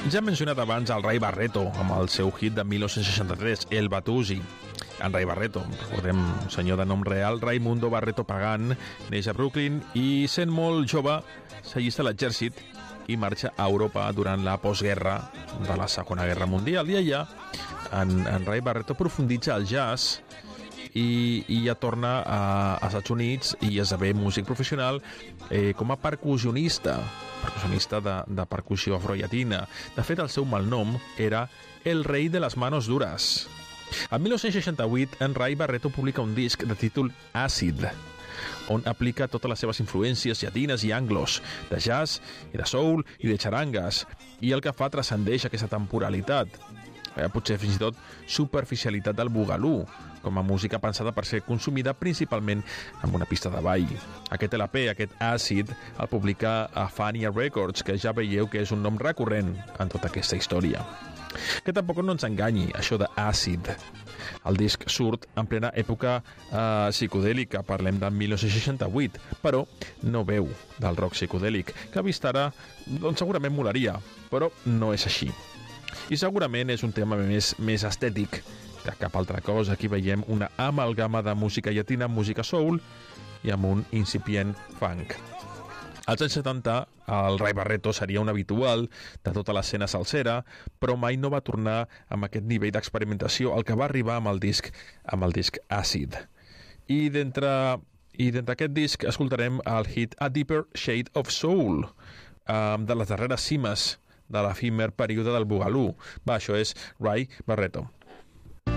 Ja hem mencionat abans el Ray Barretto, amb el seu hit de 1963, El Batusi. En Ray Barretto, recordem, senyor de nom real, Raimundo Barretto Pagan, neix a Brooklyn i, sent molt jove, s'allista a l'exèrcit i marxa a Europa durant la postguerra de la Segona Guerra Mundial. I allà, en Ray Barretto aprofunditza el jazz i ja torna als Estats Units i esdevé músic professional com a percussionista de percussió afrollatina. De fet, el seu malnom era El Rei de les Manos Dures. En 1968, en Ray Barretto publica un disc de títol Acid, on aplica totes les seves influències llatines i anglos, de jazz i de soul i de xarangues, i el que fa transcendeix aquesta temporalitat, potser fins i tot superficialitat del boogaloo, com a música pensada per ser consumida principalment amb una pista de ball. Aquest LP, aquest Acid, el publica a Fania Records, que ja veieu que és un nom recurrent en tota aquesta història. Que tampoc no ens enganyi, això de Acid. El disc surt en plena època psicodèlica, parlem del 1968, però no veu del rock psicodèlic, que vist ara doncs segurament molaria, però no és així. I segurament és un tema més estètic que cap altra cosa. Aquí veiem una amalgama de música llatina amb música soul i amb un incipient funk. Als anys 70, el Ray Barretto seria un habitual de tota l'escena salsera, però mai no va tornar amb aquest nivell d'experimentació al que va arribar amb el disc Acid. I d'entre aquest disc escoltarem el hit A Deeper Shade of Soul, de les darreres cimes de l'efímer període del boogaloo. Va, això és Ray Barretto.